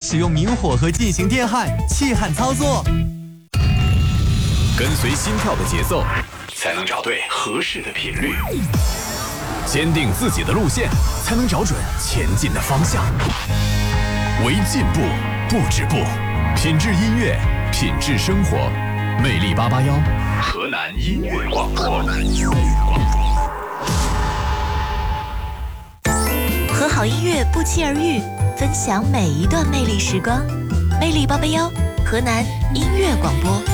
使用明火和进行电焊、气焊操作。 跟随心跳的节奏，才能找对合适的频率；坚定自己的路线，才能找准前进的方向。为进步不止步，品质音乐，品质生活。魅力881，河南音乐广播。 和好音乐不期而遇，分享每一段魅力时光。魅力881，河南音乐广播。